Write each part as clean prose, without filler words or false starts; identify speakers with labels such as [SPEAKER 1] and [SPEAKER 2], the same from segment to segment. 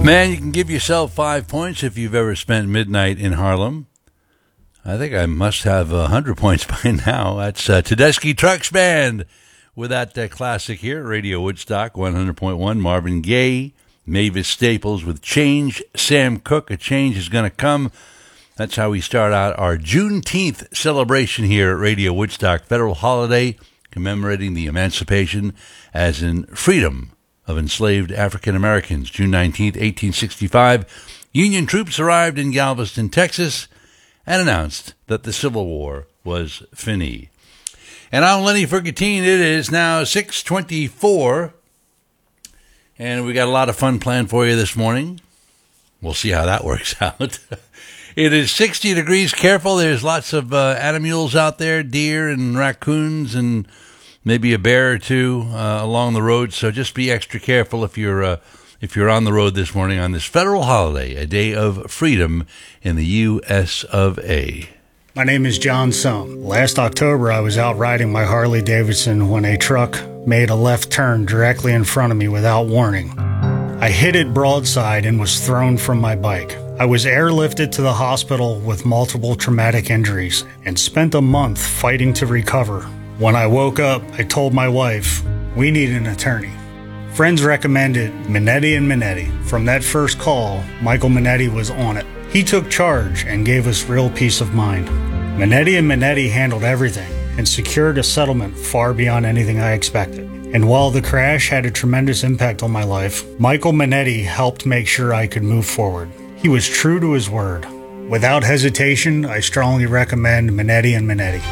[SPEAKER 1] Man, you can give yourself 5 points if you've ever spent midnight in Harlem. I think I must have 100 points by now. That's Tedeschi Trucks Band with that classic here, Radio Woodstock 100.1. Marvin Gaye, Mavis Staples with Change, Sam Cooke, A Change Is Gonna Come. That's how we start out our Juneteenth celebration here at Radio Woodstock, federal holiday commemorating the emancipation as in freedom of enslaved African Americans. June 19th, 1865, Union troops arrived in Galveston, Texas, and announced that the Civil War was fini. And I'm Lenny Fergantine. It is now 6:24, and we got a lot of fun planned for you this morning. We'll see how that works out. It is 60 degrees. Careful, there's lots of animals out there, deer and raccoons and maybe a bear or two along the road, so just be extra careful if you're on the road this morning on this federal holiday, a day of freedom in the U.S. of A.
[SPEAKER 2] My name is John Sohm. Last October, I was out riding my Harley Davidson when a truck made a left turn directly in front of me without warning. I hit it broadside and was thrown from my bike. I was airlifted to the hospital with multiple traumatic injuries and spent a month fighting to recover. When I woke up, I told my wife, we need an attorney. Friends recommended Minetti & Minetti. From that first call, Michael Minetti was on it. He took charge and gave us real peace of mind. Minetti & Minetti handled everything and secured a settlement far beyond anything I expected. And while the crash had a tremendous impact on my life, Michael Minetti helped make sure I could move forward. He was true to his word. Without hesitation, I strongly recommend Minetti & Minetti.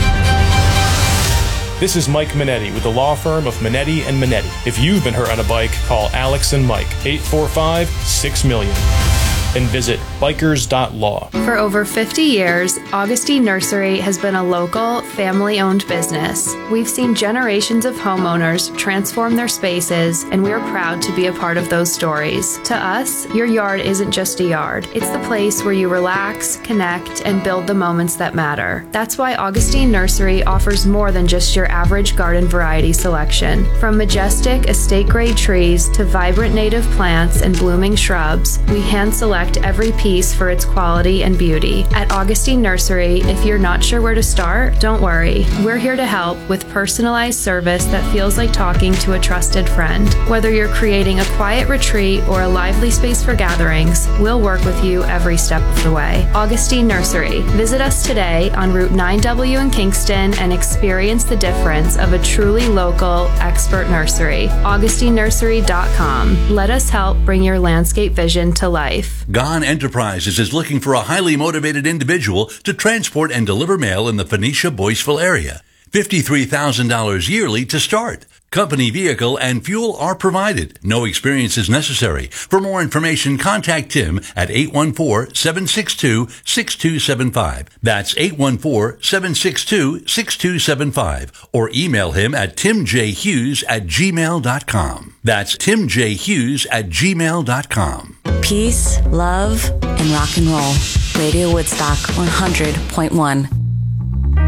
[SPEAKER 3] This is Mike Minetti with the law firm of Minetti & Minetti. If you've been hurt on a bike, call Alex and Mike, 845-6-MILLION. And visit bikers.law.
[SPEAKER 4] For over 50 years, Augustine Nursery has been a local, family-owned business. We've seen generations of homeowners transform their spaces, and we're proud to be a part of those stories. To us, your yard isn't just a yard. It's the place where you relax, connect, and build the moments that matter. That's why Augustine Nursery offers more than just your average garden variety selection. From majestic estate-grade trees to vibrant native plants and blooming shrubs, we hand-select every piece for its quality and beauty. At Augustine Nursery, if you're not sure where to start, don't worry. We're here to help with personalized service that feels like talking to a trusted friend. Whether you're creating a quiet retreat or a lively space for gatherings, we'll work with you every step of the way. Augustine Nursery. Visit us today on Route 9W in Kingston and experience the difference of a truly local, expert nursery. AugustineNursery.com. Let us help bring your landscape vision to life.
[SPEAKER 1] Gone Enterprises is looking for a highly motivated individual to transport and deliver mail in the Phoenicia-Boyceville area. $53,000 yearly to start. Company vehicle and fuel are provided. No experience is necessary. For more information, contact Tim at 814-762-6275. That's 814-762-6275. Or email him at timjhughes@gmail.com. That's timjhughes@gmail.com.
[SPEAKER 5] Peace, love, and rock and roll. Radio Woodstock 100.1.